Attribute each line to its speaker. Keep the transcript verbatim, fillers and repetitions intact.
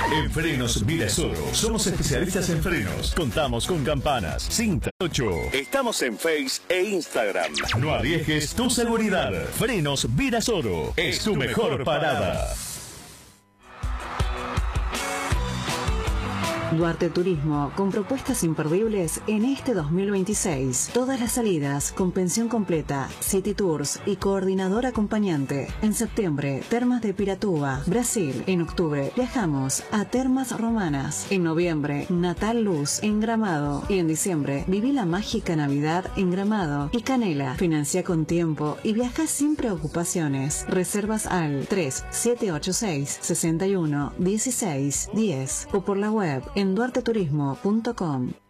Speaker 1: En Frenos Virasoro somos especialistas en frenos. Contamos con campanas, cinta ocho. Estamos en Face e Instagram. No arriesgues tu seguridad. Frenos Virasoro es tu mejor parada.
Speaker 2: Duarte Turismo, con propuestas imperdibles en este dos mil veintiséis. Todas las salidas con pensión completa, City Tours y coordinador acompañante. En septiembre, Termas de Piratúa, Brasil. En octubre, viajamos a Termas Romanas. En noviembre, Natal Luz en Gramado. Y en diciembre, viví la mágica Navidad en Gramado y Canela. Financia con tiempo y viaja sin preocupaciones. Reservas al tres siete ocho seis, seis uno uno seis, uno cero uno cero o por la web en duarte turismo punto com.